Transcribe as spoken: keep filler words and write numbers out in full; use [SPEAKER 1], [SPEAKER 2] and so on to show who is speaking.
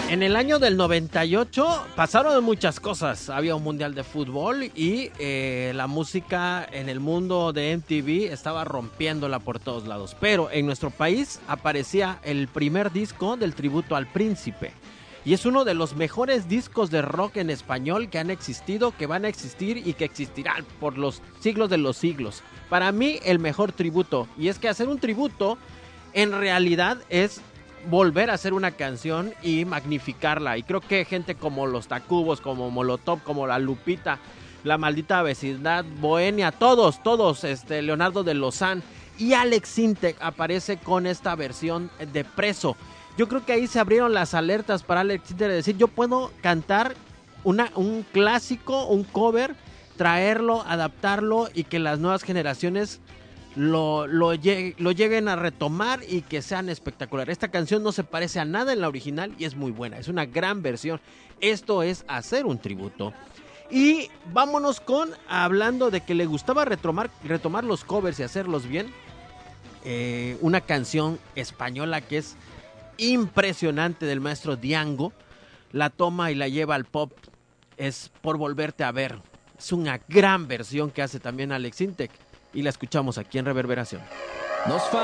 [SPEAKER 1] En el año del noventa y ocho pasaron muchas cosas. Había un mundial de fútbol y eh, la música en el mundo de M T V estaba rompiéndola por todos lados. Pero en nuestro país aparecía el primer disco del tributo al Príncipe. Y es uno de los mejores discos de rock en español que han existido, que van a existir y que existirán por los siglos de los siglos. Para mí, el mejor tributo. Y es que hacer un tributo en realidad es volver a hacer una canción y magnificarla. Y creo que gente como los Tacubos, como Molotov, como La Lupita, La Maldita Vecindad, Bohemia, todos, todos, este, Leonardo de Lozán y Alex Sintek aparece con esta versión de Preso. Yo creo que ahí se abrieron las alertas para Alex Sintek de decir, yo puedo cantar una, un clásico, un cover, traerlo, adaptarlo y que las nuevas generaciones Lo, lo, lo lleguen a retomar y que sean espectaculares. Esta canción no se parece a nada en la original y es muy buena, es una gran versión. Esto es hacer un tributo. Y vámonos con, hablando de que le gustaba retomar, retomar los covers y hacerlos bien, eh, una canción española que es impresionante del maestro Diango, la toma y la lleva al pop, es Por Volverte a Ver. Es una gran versión que hace también Alex Sintek. Y la escuchamos aquí en Reverberación.
[SPEAKER 2] Nos